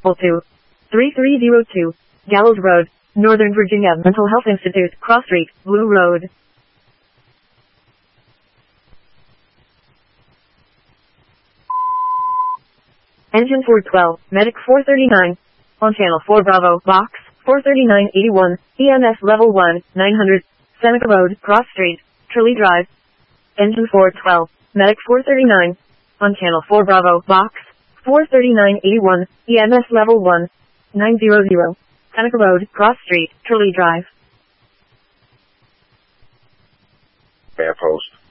2. 3302. Gallows Road, Northern Virginia Mental Health Institute, Cross Street, Blue Road. Engine 412, Medic 439. On Channel 4 Bravo, Box 43981, EMS Level 1, 900, Seneca Road, Cross Street, Tralee Drive. Engine 412, Medic 439. On Channel 4 Bravo, Box 43981, EMS Level 1, 900, Seneca Road, Cross Street, Tralee Drive. Air Post.